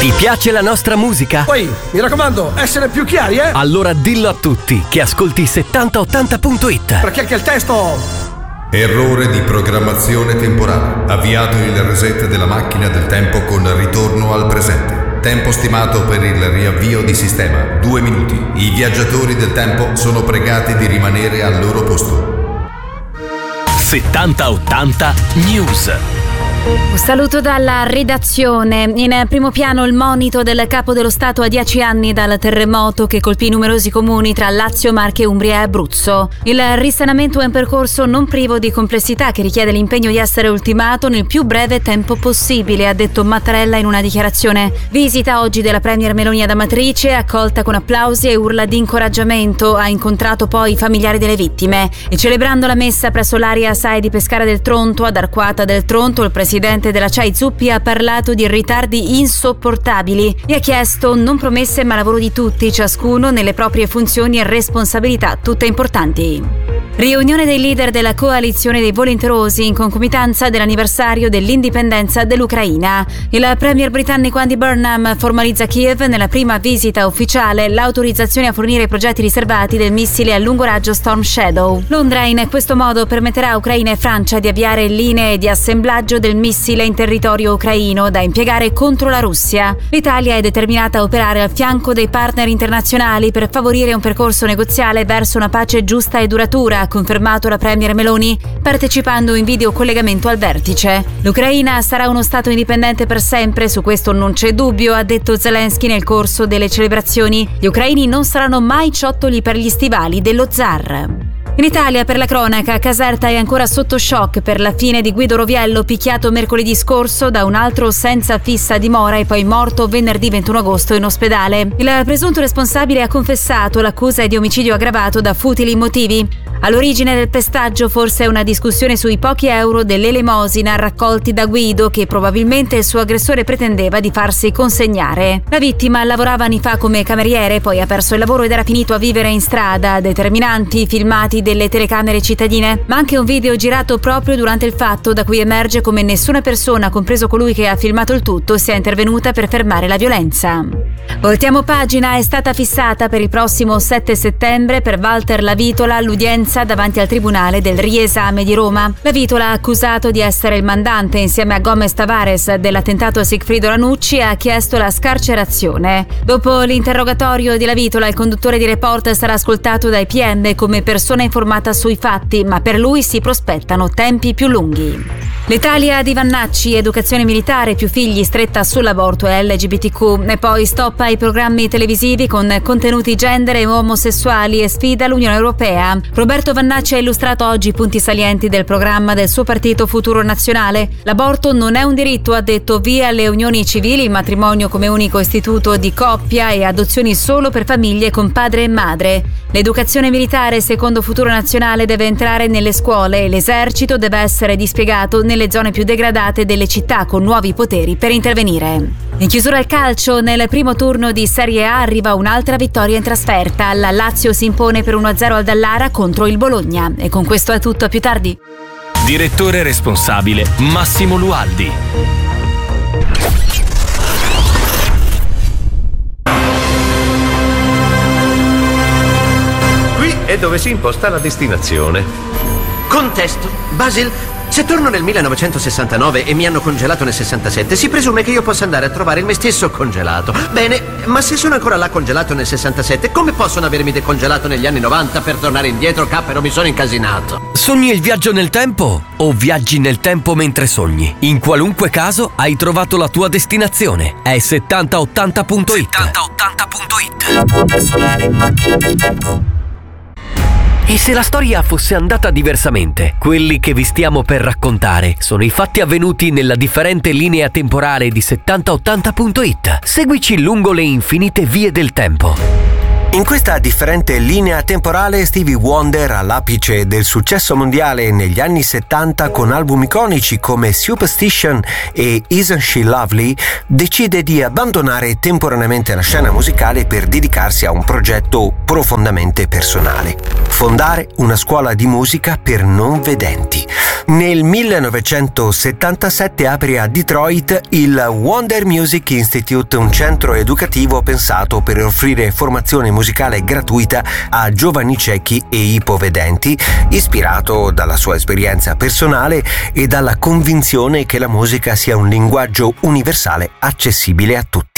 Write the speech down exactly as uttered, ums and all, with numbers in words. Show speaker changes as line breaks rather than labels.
Ti piace la nostra musica?
Poi, mi raccomando, essere più chiari, eh?
Allora dillo a tutti che ascolti settanta ottanta punto it.
Perché anche il testo...
Errore di programmazione temporale. Avviato il reset della macchina del tempo con ritorno al presente. Tempo stimato per il riavvio di sistema, due minuti. I viaggiatori del tempo sono pregati di rimanere al loro posto.
settanta ottanta News.
Un saluto dalla redazione. In primo piano il monito del capo dello Stato a dieci anni dal terremoto che colpì numerosi comuni tra Lazio, Marche, Umbria e Abruzzo. Il risanamento è un percorso non privo di complessità che richiede l'impegno di essere ultimato nel più breve tempo possibile, ha detto Mattarella in una dichiarazione. Visita oggi della premier Meloni ad Amatrice, accolta con applausi e urla di incoraggiamento. Ha incontrato poi i familiari delle vittime e celebrando la messa presso l'area S A E di Pescara del Tronto ad Arquata del Tronto, il presidente Il presidente della C A I Zuppi ha parlato di ritardi insopportabili e ha chiesto non promesse ma lavoro di tutti, ciascuno nelle proprie funzioni e responsabilità, tutte importanti. Riunione dei leader della coalizione dei volenterosi in concomitanza dell'anniversario dell'indipendenza dell'Ucraina. Il premier britannico Andy Burnham formalizza a Kiev nella prima visita ufficiale l'autorizzazione a fornire i progetti riservati del missile a lungo raggio Storm Shadow. Londra in questo modo permetterà a Ucraina e Francia di avviare linee di assemblaggio del missile in territorio ucraino da impiegare contro la Russia. L'Italia è determinata a operare al fianco dei partner internazionali per favorire un percorso negoziale verso una pace giusta e duratura, ha confermato la premier Meloni partecipando in videocollegamento al vertice. L'Ucraina sarà uno stato indipendente per sempre, su questo non c'è dubbio, ha detto Zelensky nel corso delle celebrazioni. Gli ucraini non saranno mai ciottoli per gli stivali dello zar. In Italia, per la cronaca, Caserta è ancora sotto shock per la fine di Guido Roviello, picchiato mercoledì scorso da un altro senza fissa dimora e poi morto venerdì ventuno agosto in ospedale. Il presunto responsabile ha confessato, l'accusa è di omicidio aggravato da futili motivi. All'origine del pestaggio forse una discussione sui pochi euro dell'elemosina raccolti da Guido, che probabilmente il suo aggressore pretendeva di farsi consegnare. La vittima lavorava anni fa come cameriere, poi ha perso il lavoro ed era finito a vivere in strada. Determinanti filmati delle telecamere cittadine, ma anche un video girato proprio durante il fatto, da cui emerge come nessuna persona, compreso colui che ha filmato il tutto, sia intervenuta per fermare la violenza. Voltiamo pagina. È stata fissata per il prossimo sette settembre per Walter Lavitola l'udienza davanti al Tribunale del Riesame di Roma. Lavitola, accusato di essere il mandante insieme a Gomez Tavares dell'attentato a Sigfrido Ranucci, ha chiesto la scarcerazione. Dopo l'interrogatorio di Lavitola, il conduttore di Report sarà ascoltato dai P M come persona informata sui fatti, ma per lui si prospettano tempi più lunghi. L'Italia di Vannacci, educazione militare, più figli, stretta sull'aborto e L G B T Q, e poi stop ai programmi televisivi con contenuti gender e omosessuali e sfida l'Unione Europea. Roberto Vannacci ha illustrato oggi i punti salienti del programma del suo partito Futuro Nazionale. L'aborto non è un diritto, ha detto, via le unioni civili, il matrimonio come unico istituto di coppia e adozioni solo per famiglie con padre e madre. L'educazione militare, secondo Futuro Nazionale, deve entrare nelle scuole e l'esercito deve essere dispiegato nelle zone più degradate delle città con nuovi poteri per intervenire. In chiusura al calcio, nel primo turno di Serie A arriva un'altra vittoria in trasferta. La Lazio si impone per uno a zero al Dallara contro il Bologna. E con questo è tutto, a più tardi.
Direttore responsabile Massimo Lualdi.
Qui è dove si imposta la destinazione. Contesto, Basil. Se torno nel millenovecentosessantanove e mi hanno congelato nel sessantasette, si presume che io possa andare a trovare il me stesso congelato. Bene, ma se sono ancora là congelato nel sessantasette, come possono avermi decongelato negli anni novanta per tornare indietro? Cappero, mi sono incasinato.
Sogni il viaggio nel tempo o viaggi nel tempo mentre sogni? In qualunque caso hai trovato la tua destinazione. È settanta ottanta punto it. settanta ottanta punto it. E se la storia fosse andata diversamente? Quelli che vi stiamo per raccontare sono i fatti avvenuti nella differente linea temporale di settanta ottanta punto it. Seguici lungo le infinite vie del tempo.
In questa differente linea temporale, Stevie Wonder, all'apice del successo mondiale negli anni settanta con album iconici come Superstition e Isn't She Lovely, decide di abbandonare temporaneamente la scena musicale per dedicarsi a un progetto profondamente personale: fondare una scuola di musica per non vedenti. Nel millenovecentosettantasette apre a Detroit il Wonder Music Institute, un centro educativo pensato per offrire formazione musicale gratuita a giovani ciechi e ipovedenti, ispirato dalla sua esperienza personale e dalla convinzione che la musica sia un linguaggio universale accessibile a tutti.